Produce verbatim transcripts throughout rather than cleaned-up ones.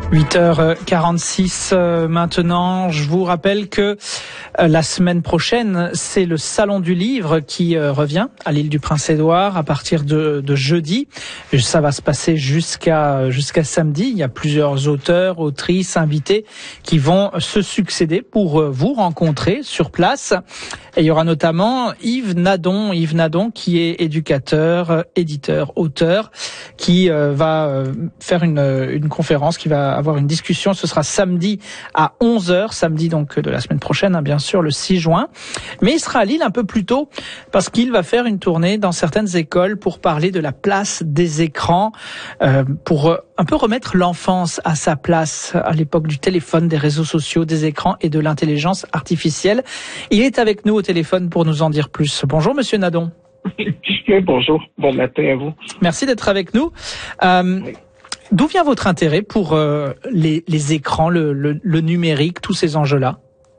huit heures quarante-six euh, maintenant. Je vous rappelle que euh, la semaine prochaine, c'est le Salon du Livre qui euh, revient à l'île du Prince-Édouard à partir de, de jeudi. Et ça va se passer jusqu'à jusqu'à samedi. Il y a plusieurs auteurs, autrices, invités qui vont se succéder pour euh, vous rencontrer sur place. Et il y aura notamment Yves Nadon, Yves Nadon qui est éducateur, éditeur, auteur, qui euh, va euh, faire une, une conférence, qui va avoir une discussion. Ce sera samedi à onze heures, samedi donc de la semaine prochaine, hein, bien sûr, le six juin. Mais il sera à Lille un peu plus tôt parce qu'il va faire une tournée dans certaines écoles pour parler de la place des écrans, euh, pour un peu remettre l'enfance à sa place à l'époque du téléphone, des réseaux sociaux, des écrans et de l'intelligence artificielle. Il est avec nous au téléphone pour nous en dire plus. Bonjour Monsieur Nadon. Oui, bonjour, bon matin à vous. Merci d'être avec nous. Euh, oui. D'où vient votre intérêt pour euh, les, les écrans, le, le, le numérique, tous ces enjeux-là?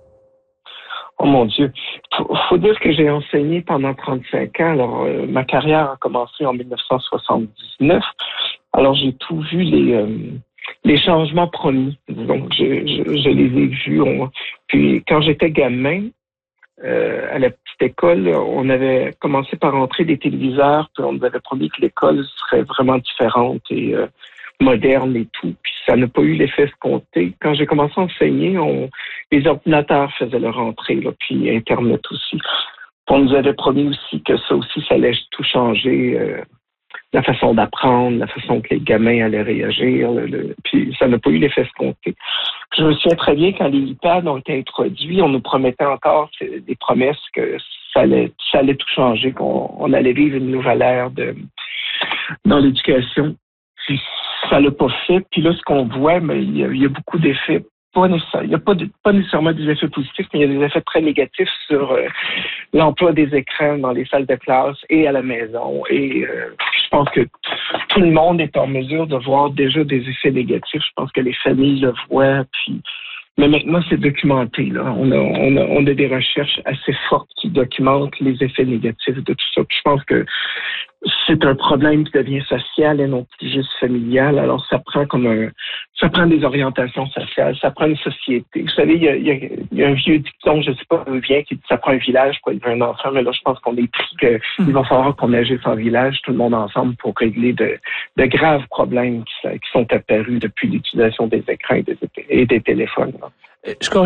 Oh mon Dieu, faut, faut dire que j'ai enseigné pendant trente-cinq ans. Alors, euh, ma carrière a commencé en dix-neuf cent soixante-dix-neuf. Alors, j'ai tout vu les euh, les changements promis. Donc, je, je, je les ai vus. On... Puis, quand j'étais gamin, euh, à la petite école, on avait commencé par entrer des téléviseurs, puis on nous avait promis que l'école serait vraiment différente et euh, moderne et tout. Puis, ça n'a pas eu l'effet escompté. Quand j'ai commencé à enseigner, on... les ordinateurs faisaient leur entrée, là, puis Internet aussi. On nous avait promis aussi que ça aussi, ça allait tout changer. Euh, la façon d'apprendre, la façon que les gamins allaient réagir, le, le, puis ça n'a pas eu l'effet escompté. Je me souviens très bien quand les iPads ont été introduits, on nous promettait encore des promesses que ça allait, ça allait tout changer, qu'on on allait vivre une nouvelle ère de, dans l'éducation. Puis ça l'a pas fait. Puis là, ce qu'on voit, mais il y a, il y a beaucoup d'effets. Pas nécessaire, il n'y a pas, de, pas nécessairement des effets positifs, mais il y a des effets très négatifs sur euh, l'emploi des écrans dans les salles de classe et à la maison. Et euh, je pense que tout le monde est en mesure de voir déjà des effets négatifs. Je pense que les familles le voient. Puis, mais maintenant, c'est documenté. Là. On, a, on, a, on a des recherches assez fortes qui documentent les effets négatifs de tout ça. Puis je pense que c'est un problème qui devient social et non plus juste familial. Alors, ça prend comme un, ça prend des orientations sociales, ça prend une société. Vous savez, il y a, il y a, il y a un vieux dicton, je ne sais pas d'où il vient, qui dit ça prend un village pour élever un enfant, mais là, je pense qu'on est pris qu'il mmh. va falloir qu'on agisse en village, tout le monde ensemble, pour régler de, de graves problèmes qui, qui sont apparus depuis l'utilisation des écrans et des, et des téléphones. Là. Je